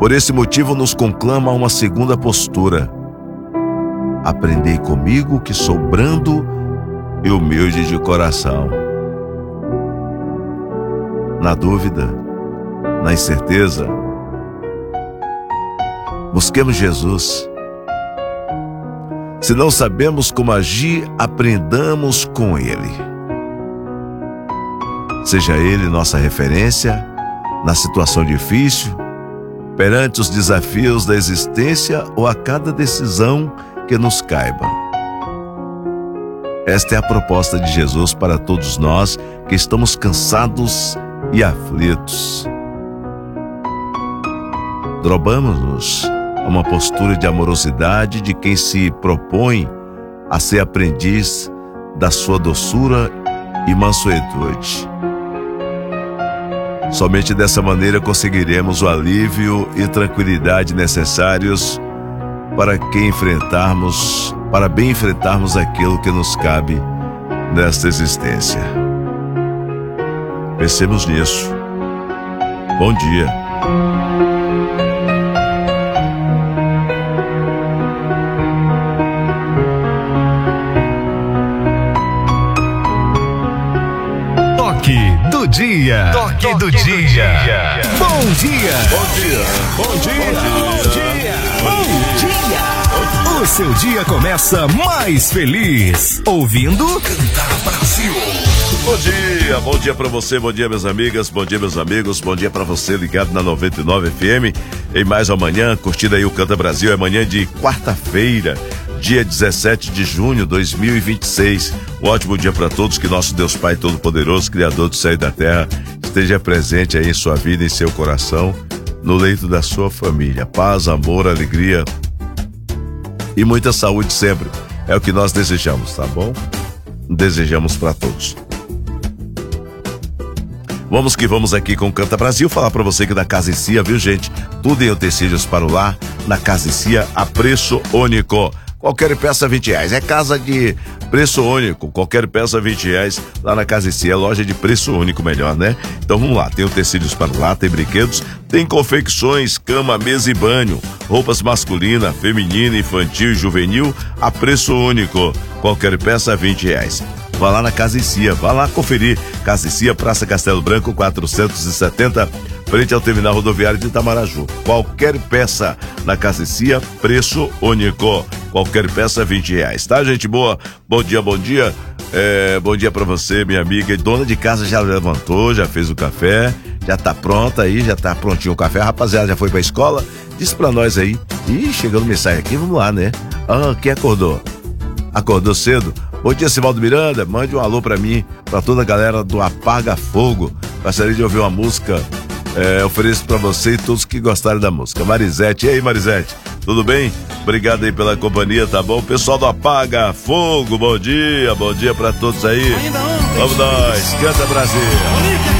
Por esse motivo nos conclama a uma segunda postura. Aprendei comigo que sou brando e humilde de coração. Na dúvida, na incerteza, busquemos Jesus. Se não sabemos como agir, aprendamos com Ele. Seja Ele nossa referência na situação difícil, perante os desafios da existência ou a cada decisão que nos caiba. Esta é a proposta de Jesus para todos nós que estamos cansados e aflitos. Dobramos-nos a uma postura de amorosidade de quem se propõe a ser aprendiz da sua doçura e mansuetude. Somente dessa maneira conseguiremos o alívio e tranquilidade necessários para bem enfrentarmos aquilo que nos cabe nesta existência. Pensemos nisso. Bom dia. Toque do dia. Toque do dia. Bom dia. Bom dia. Bom dia. Bom dia. Bom dia. O seu dia começa mais feliz ouvindo Cantar Brasil. Bom dia pra você, bom dia minhas amigas, bom dia meus amigos, bom dia pra você ligado na 99 FM. Em mais uma manhã, curtindo aí o Canta Brasil, é manhã de quarta-feira, dia 17 de junho de 2026. Um ótimo dia pra todos, que nosso Deus Pai Todo-Poderoso, Criador do céu e da terra, esteja presente aí em sua vida, em seu coração, no leito da sua família. Paz, amor, alegria e muita saúde sempre. É o que nós desejamos, tá bom? Desejamos pra todos. Vamos que vamos aqui com o Canta Brasil, falar pra você que da Casa e Cia, viu gente? Tudo em utensílios para o lar, na Casa e Cia, a preço único. Qualquer peça R$20, é casa de preço único, qualquer peça R$20, lá na Casa e Cia, loja de preço único, melhor, né? Então vamos lá, tem utensílios para o lar, tem brinquedos, tem confecções, cama, mesa e banho, roupas masculina, feminina, infantil e juvenil, a preço único, qualquer peça R$20. Vá lá na Casa e Cia, vá lá conferir. Casa e Cia, Praça Castelo Branco, 470, frente ao terminal rodoviário de Itamaraju. Qualquer peça na Casa e Cia, preço único. Qualquer peça R$20, tá, gente boa? Bom dia, bom dia. Bom dia pra você, minha amiga. Dona de casa já levantou, já fez o café, já tá pronta aí, já tá prontinho o café. A rapaziada já foi pra escola? Diz pra nós aí. Ih, chegando mensagem aqui, vamos lá, né? Quem acordou? Acordou cedo? Bom dia, Sivaldo Miranda, mande um alô pra mim, pra toda a galera do Apaga Fogo. Gostaria de ouvir uma música, ofereço pra você e todos que gostarem da música. Marisete, e aí Marisete, tudo bem? Obrigado aí pela companhia, tá bom? Pessoal do Apaga Fogo, bom dia pra todos aí. Vamos nós, Canta Brasil.